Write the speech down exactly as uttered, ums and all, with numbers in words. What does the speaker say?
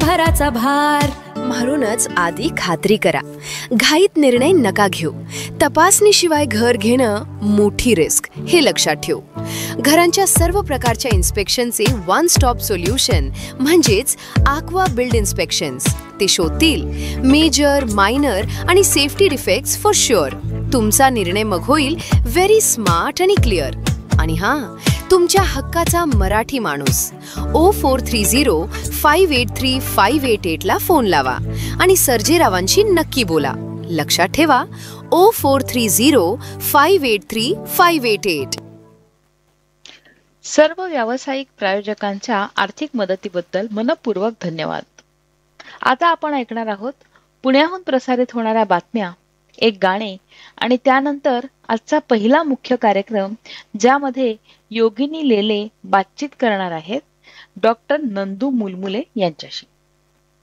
भराचा भार. म्हणूनच आधी खात्री करा, घाईत निर्णय नका घेऊ. तपासणीशिवाय घर घेणं मोठी रिस्क, हे लक्षात ठेवू. घरांच्या सर्व प्रकारच्या इन्स्पेक्शनचे वन स्टॉप सोल्युशन म्हणजेच आक्वा बिल्ड इन्स्पेक्शन्स. ते शोधतील मेजर, मायनर आणि सेफ्टी डिफेक्ट्स फॉर शुअर. तुमचा निर्णय मग होईल व्हेरी स्मार्ट आणि क्लिअर. आणि हां, तुमच्या हक्काचा मराठी माणूस O four three zero five eight three five eight eight ला फोन लावा आणि सर्जेरावांशी नक्की बोला. लक्षात ठेवा, O four three zero five eight three five eight eight. सर्व व्यावसायिक प्रायोजकांच्या आर्थिक मदतीबद्दल मनपूर्वक धन्यवाद. आता आपण ऐकणार आहोत पुण्याहून प्रसारित होणाऱ्या बातम्या, एक गाणे आणि त्यानंतर आजचा पहिला मुख्य कार्यक्रम, ज्यामध्ये योगिनी लेले बातचीत करणार आहेत डॉक्टर नंदू मुलमुले यांच्याशी.